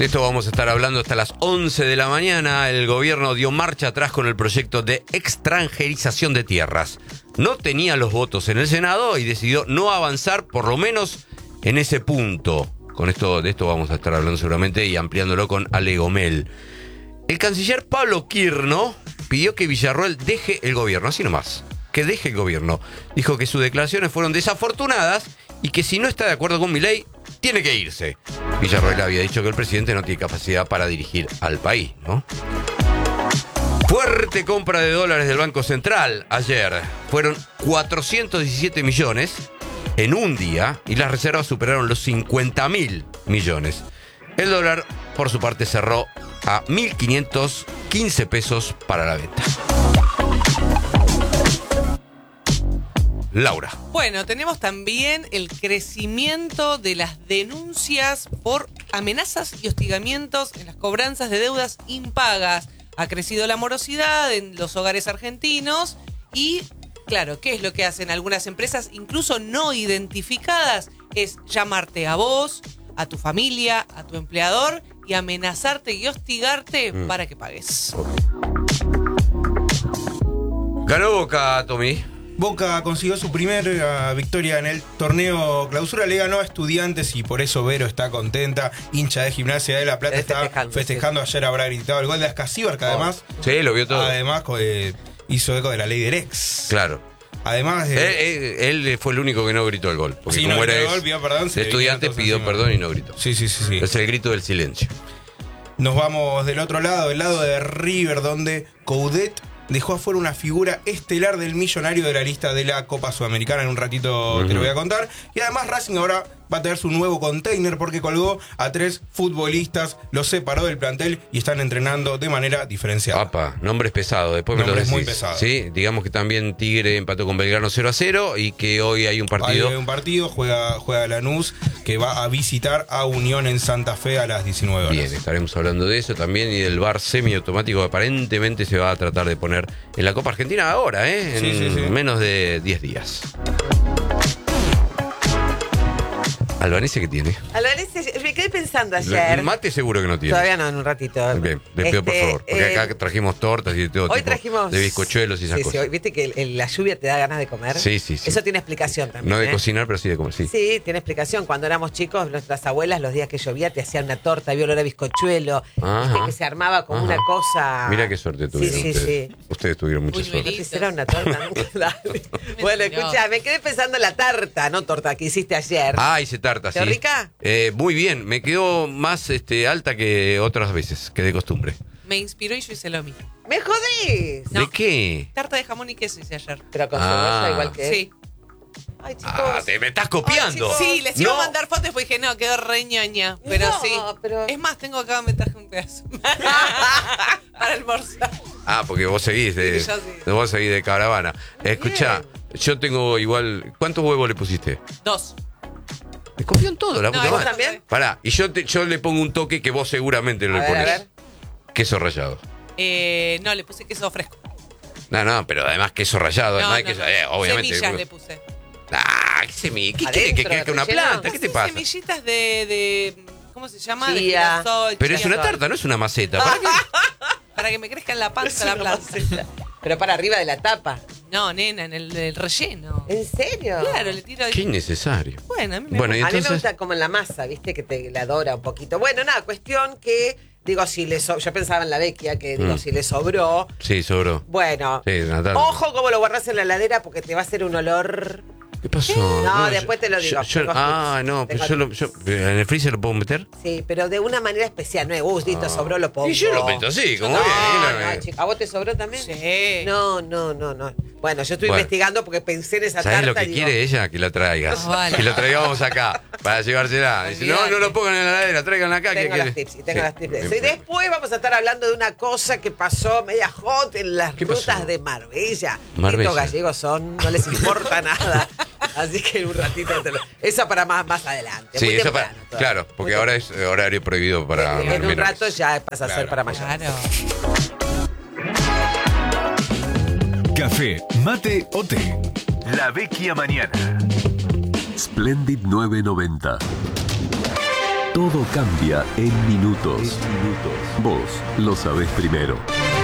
De esto vamos a estar hablando hasta las 11 de la mañana. El gobierno dio marcha atrás con el proyecto de extranjerización de tierras. No tenía los votos en el Senado y decidió no avanzar, por lo menos en ese punto. De esto vamos a estar hablando seguramente y ampliándolo con Ale Gomel. El canciller Pablo Quirno pidió que Villarroel deje el gobierno, así nomás, que deje el gobierno. Dijo que sus declaraciones fueron desafortunadas y que si no está de acuerdo con Milei, tiene que irse. Villarroel había dicho que el presidente no tiene capacidad para dirigir al país, ¿no? Fuerte compra de dólares del Banco Central ayer. Fueron 417 millones en un día y las reservas superaron los 50.000 millones. El dólar, por su parte, cerró a 1.515 pesos para la venta. Laura. Bueno, tenemos también el crecimiento de las denuncias por amenazas y hostigamientos en las cobranzas de deudas impagas. Ha crecido la morosidad en los hogares argentinos y, claro, ¿qué es lo que hacen algunas empresas, incluso no identificadas? Es llamarte a vos, a tu familia, a tu empleador y amenazarte y hostigarte para que pagues. Ganó Boca, Tommy. Boca consiguió su primera victoria en el torneo Clausura, le ganó a Estudiantes y por eso Vero está contenta, hincha de Gimnasia de La Plata, está festejando. Ayer habrá gritado el gol de Ascasíbar, que además... Sí, lo vio todo. Además hizo eco de la ley del ex. Claro. Además él fue el único que no gritó el gol. Porque sí, como no era gritó el gol, pidió perdón. El Estudiante pidió perdón y no gritó. Sí. Es el grito del silencio. Nos vamos del otro lado, el lado de River, donde Coudet dejó afuera una figura estelar del Millonario de la lista de la Copa Sudamericana. En un ratito te lo voy a contar. Y además Racing ahora va a tener su nuevo container porque colgó a 3 futbolistas, los separó del plantel y están entrenando de manera diferenciada. Apa, nombres pesados, después me lo decís. Muy pesados. Sí, digamos que también Tigre empató con Belgrano 0-0 y que hoy hay un partido. Hay un partido, juega Lanús, que va a visitar a Unión en Santa Fe a las 19 horas. Bien, estaremos hablando de eso también y del VAR semiautomático que aparentemente se va a tratar de poner en la Copa Argentina ahora, en menos de 10 días. ¿Albanese qué tiene? Albanese, me quedé pensando ayer. Mate seguro que no tiene. Todavía no, en un ratito. Bien, les pido por favor, porque acá trajimos tortas y de todo hoy tipo trajimos de bizcochuelos y esas cosas. Sí, ¿viste que la lluvia te da ganas de comer? Sí. Eso tiene explicación también. No de cocinar, pero sí de comer, sí. Sí, tiene explicación. Cuando éramos chicos, nuestras abuelas, los días que llovía, te hacían una torta, había olor a bizcochuelo, ¿viste? Que se armaba como una cosa. Mira qué suerte tuvieron ustedes. Sí. Ustedes tuvieron mucha suerte. ¿No te hicieron una torta? Bueno, escuchá, me quedé pensando en la tarta, no torta, que hiciste ayer. Ah, hice tarta, sí. ¿Qué rica? Muy bien, me quedó más alta que otras veces, que de costumbre. Me inspiró y yo hice lo mismo. ¡Me jodís! ¿De qué? Tarta de jamón y queso hice ayer. Pero con cebolla igual que él. Sí. Ay, chicos. Te me estás copiando. Ay, sí, les iba a mandar fotos, pues dije, no, quedó re ñoña. Pero no, sí. Pero... Es más, tengo acá, me traje un pedazo. Para almorzar. Porque vos seguís de caravana. Escuchá, yo tengo igual... ¿Cuántos huevos le pusiste? 2. Me confío en todo, la puta madre. ¿También? Pará, y yo le pongo un toque que vos seguramente no le pones. A ver. Queso rallado. No, le puse queso fresco. No, pero además queso rallado, además queso, obviamente. Semillas le puse. ¿Qué semillas? ¿Qué quieres que una planta? ¿Qué te pasa? Semillitas de ¿cómo se llama? Chía. De girasol. Pero es una tarta, no es una maceta. ¿Para qué? Para que me crezca en la panza la planta. Pero para arriba de la tapa. No, nena, en el relleno. ¿En serio? Claro, le tiro... Qué innecesario. Bueno, a mí me gusta. A mí me gusta como en la masa, viste, que te la dora un poquito. Bueno, nada, cuestión que, digo, si le yo pensaba en la vecchia, que digo, si le sobró. Sí, sobró. Bueno, sí, ojo como lo guardás en la heladera porque te va a hacer un olor... ¿Qué pasó? No, después te lo digo. ¿En el freezer lo puedo meter? Sí, pero de una manera especial. No es, listo, sobró, lo pongo. Y yo lo meto así, como bien. Chico, ¿a vos te sobró también? Sí. No. Bueno, yo estuve investigando porque pensé en esa tarta. ¿Sabes lo que quiere ella? Que la traigas. Vale. Que la traigamos acá para llevársela. Dice, no lo pongan en la heladera, tráiganla acá. Tengo las tips. Y después vamos a estar hablando de una cosa que pasó media hot en las rutas de Marbella. Estos gallegos no les importa nada. Así que en un ratito esa para más adelante. Sí, eso para. Claro, porque ahora es horario prohibido para. En un rato ya pasa a ser para mayores. Claro. Café, mate o té. La Vecchia Mañana. Splendid 990. Todo cambia en minutos. Vos lo sabés primero.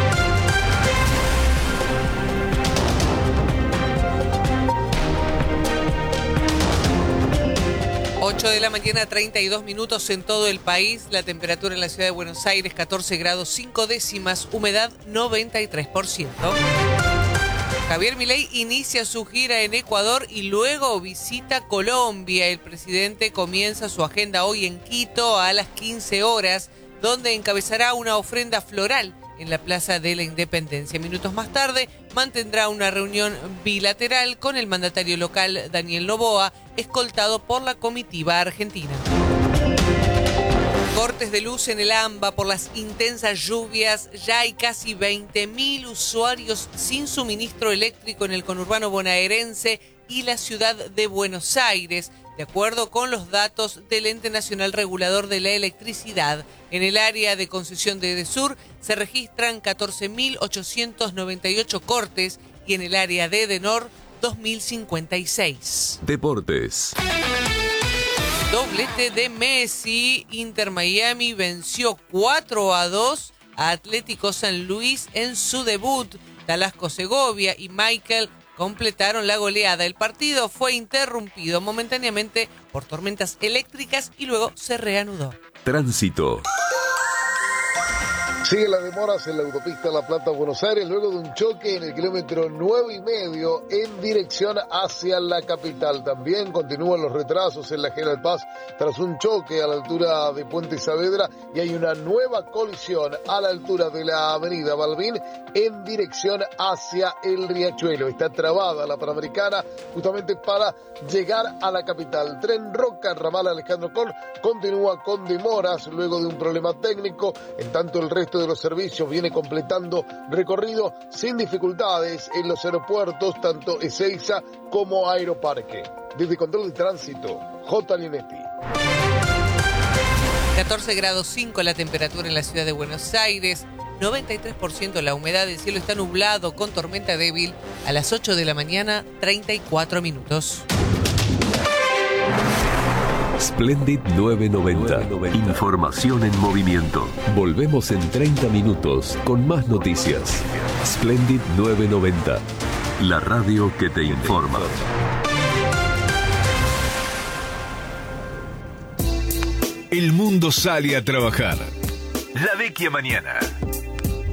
8 de la mañana, 32 minutos en todo el país. La temperatura en la ciudad de Buenos Aires, 14 grados 5 décimas, humedad 93%. Javier Milei inicia su gira en Ecuador y luego visita Colombia. El presidente comienza su agenda hoy en Quito a las 15 horas, donde encabezará una ofrenda floral en la Plaza de la Independencia. Minutos más tarde mantendrá una reunión bilateral con el mandatario local Daniel Noboa, escoltado por la comitiva argentina. Cortes de luz en el AMBA por las intensas lluvias. Ya hay casi 20.000 usuarios sin suministro eléctrico en el conurbano bonaerense y la ciudad de Buenos Aires, de acuerdo con los datos del Ente Nacional Regulador de la Electricidad. En el área de concesión de Edesur se registran 14.898 cortes y en el área de Edenor 2.056. Deportes. Doblete de Messi. Inter Miami venció 4-2 a Atlético San Luis en su debut. Talasco Segovia y Michael completaron la goleada. El partido fue interrumpido momentáneamente por tormentas eléctricas y luego se reanudó. Tránsito. Siguen las demoras en la autopista La Plata-Buenos Aires luego de un choque en el kilómetro 9,5 en dirección hacia la capital. También continúan los retrasos en la General Paz tras un choque a la altura de Puente Saavedra y hay una nueva colisión a la altura de la avenida Balbín en dirección hacia el Riachuelo. Está trabada la Panamericana justamente para llegar a la capital. Tren Roca, ramal Alejandro Korn, continúa con demoras luego de un problema técnico. En tanto, el resto de los servicios viene completando recorrido sin dificultades en los aeropuertos, tanto Ezeiza como Aeroparque. Desde Control de Tránsito, J. Linetti. 14 grados 5 la temperatura en la ciudad de Buenos Aires, 93% la humedad, el cielo está nublado con tormenta débil. A las 8 de la mañana, 34 minutos. Splendid 990. Información en movimiento. Volvemos en 30 minutos con más noticias. Splendid 990. La radio que te informa. El mundo sale a trabajar. La vecchia mañana.